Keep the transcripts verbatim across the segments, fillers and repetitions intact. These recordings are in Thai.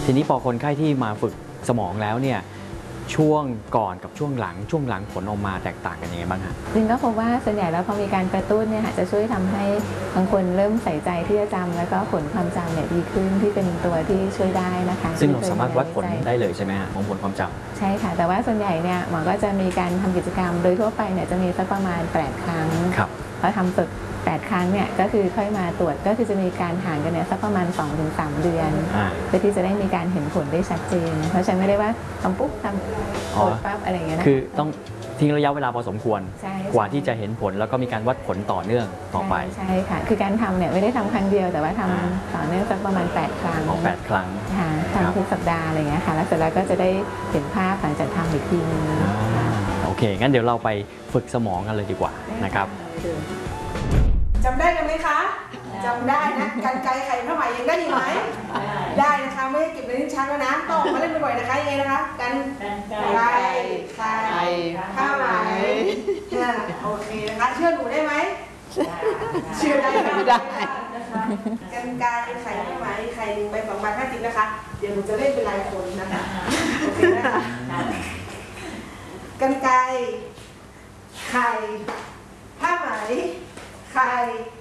ทีนี้พอคนไข้ที่มาฝึกสมองแล้วเนี่ยช่วงก่อนกับช่วงหลังช่วงหลังผลออกมาแตกต่างกันยังไงบ้างคะจริงก็พบว่าส่วนใหญ่แล้วพอมีการกระตุ้นเนี่ยจะช่วยทำให้บางคนเริ่มใส่ใจที่จะจำแล้วก็ผลความจำเนี่ยดีขึ้นที่เป็นตัวที่ช่วยได้นะคะซึ่งเราสามารถวัดผลได้เลยใช่ไหมฮะของผลความจำใช่ค่ะแต่ว่าส่วนใหญ่เนี่ยหมอก็จะมีการทำกิจกรรมโดยทั่วไปเนี่ยจะมีสักประมาณแปดครั้งพอทำฝึกแปดครั้งเนี่ยก็คือค่อยมาตรวจก็คือจะมีการห่างกันเนี่ยสักประมาณ สองถึงสาม เดือนเพื่อที่จะได้มีการเห็นผลได้ชัดเจนเพราะฉะนั้นไม่ได้ว่าทำปุ๊บทำตรวจปั๊บอะไรอย่างเงี้ยนะคือต้องทิ้งระยะเวลาพอสมควรกว่าที่จะเห็นผลแล้วก็มีการวัดผลต่อเนื่องต่อไปใช่ค่ะคือการทำเนี่ยไม่ได้ทำครั้งเดียวแต่ว่าทำต่อเนื่องสักประมาณแปดครั้งแปดครั้งค่ะทำทุกสัปดาห์อะไรเงี้ยค่ะแล้วเสร็จแล้วก็จะได้เห็นภาพหลังจากทำอีกทีนึงโอเคงั้นเดี๋ยวเราไปฝึกสมองกันเลยดีกว่านะครับจำได้กันไหมคะจำได้นะกันไกลไข่ผ้าไหมยังได้อยู่ไหมได้นะคะไม่ให้เก็บในลิ้นชักแล้วนะต้องมาเล่นบ่อยๆนะคะยังไงนะคะกันไกลไข่ผ้าไหมโอเคนะคะเชื่อหนูได้ไหมเชื่อได้ไม่ได้กันไกลไข่ผ้าไหมไข่หนึ่งใบสองใบห้าสิบนะคะเดี๋ยวหนูจะเล่นเป็นรายคนนะคะโอเคนะคะกันไกลไข่ผ้าไหมไข่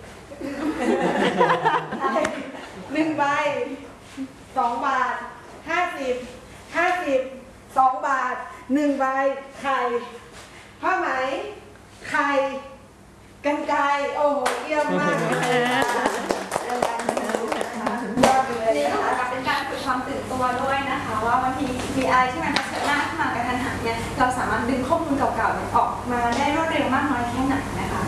หนึ่งใบสองบาทห้าสิบห้าสิบสองบาทหนึ่งใบไข่ผ้าไหมไข่กรรไกรโอ้โหเยี่ยมมากเลยยอดเลยนี่ค่ะเป็นการฝึกความตื่นตัวด้วยนะคะว่าบางทีมีอะไรที่มันเผชิญหน้าขึ้นมากระทันหันเนี่ยเราสามารถดึงข้อมูลเก่าๆออกมาได้รวดเร็วมากน้อยแค่ไหนนะคะ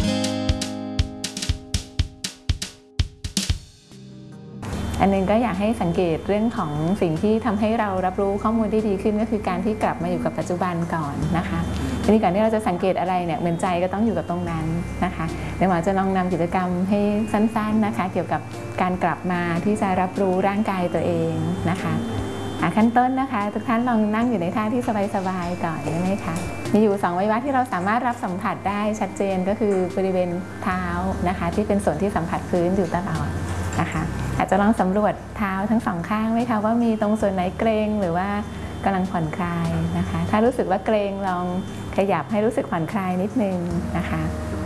อันนึงก็อยากให้สังเกตเรื่องของสิ่งที่ทำให้เรารับรู้ข้อมูลได้ดีขึ้นก็คือการที่กลับมาอยู่กับปัจจุบันก่อนนะคะทีนี้ก่อนที่เราจะสังเกตอะไรเนี่ยเหมือนใจก็ต้องอยู่กับตรงนั้นนะคะเดี๋ยวหมอจะลองนำกิจกรรมให้สั้นๆนะคะเกี่ยวกับการกลับมาที่จะรับรู้ร่างกายตัวเองนะคะขั้นต้นนะคะทุกท่านลองนั่งอยู่ในท่าที่สบายๆก่อนได้ไหมคะมีอยู่สองอวัยวะที่เราสามารถรับสัมผัสได้ชัดเจนก็คือบริเวณเท้านะคะที่เป็นส่วนที่สัมผัสพื้นอยู่ตลอดนะคะอาจจะลองสำรวจเท้าทั้งสองข้างไหมคะว่ามีตรงส่วนไหนเกร็งหรือว่ากำลังผ่อนคลายนะคะถ้ารู้สึกว่าเกร็งลองขยับให้รู้สึกผ่อนคลายนิดนึงนะคะ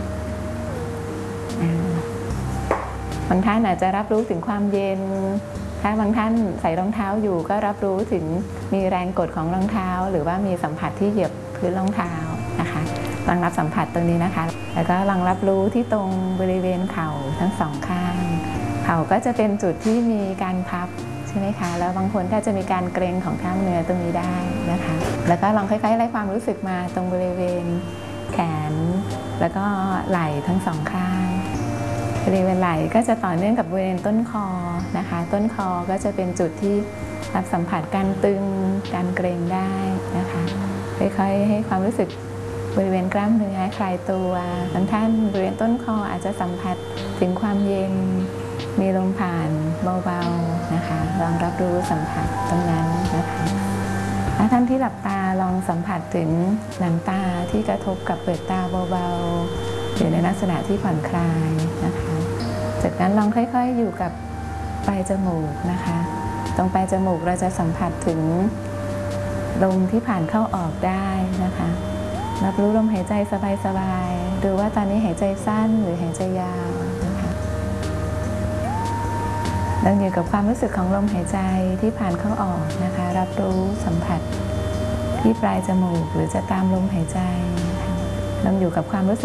บางท่านอาจจะรับรู้ถึงความเย็นถ้าบางท่านใส่รองเท้าอยู่ก็รับรู้ถึงมีแรงกดของรองเท้าหรือว่ามีสัมผัสที่เหยียบพื้นรองเท้านะคะลองรับสัมผัสตรงนี้นะคะแล้วก็ลองรับรู้ที่ตรงบริเวณเข่าทั้งสองข้างเข่าก็จะเป็นจุดที่มีการพับใช่ไหมคะแล้วบางคนก็จะมีการเกร็งของกล้ามเนื้อตรงนี้ได้นะคะแล้วก็ลองค่อยๆไล่ความรู้สึกมาตรงบริเวณแขนแล้วก็ไหล่ทั้งสองข้างบริเวณไหล่ก็จะต่อเนื่องกับบริเวณต้นคอนะคะต้นคอก็จะเป็นจุดที่รับสัมผัสการตึงการเกร็งได้นะคะค่อยๆให้ความรู้สึกบริเวณกล้ามเนื้อคลายตัวบางท่านบริเวณต้นคออาจจะสัมผัสถึงความเย็นมีลมผ่านเบาๆนะคะลองรับรู้สัมผัสตรงนั้นนะคะถ้าท่านที่หลับตาลองสัมผัสถึงหนังตาที่กระทบกับเปลือกตาเบาๆอยู่ในลักษณะที่ผ่อนคลายนะคะจากนั้นลองค่อยๆอยู่กับปลายจมูกนะคะตรงปลายจมูกเราจะสัมผัสถึงลมที่ผ่านเข้าออกได้นะคะรับรู้ลมหายใจสบายๆดูว่าตอนนี้หายใจสั้นหรือหายใจยาวนะคะเราอยู่กับความรู้สึกของลมหายใจที่ผ่านเข้าออกนะคะรับรู้สัมผัสที่ปลายจมูกหรือจะตามลมหายใจนะคะเราอยู่กับความรู้สึก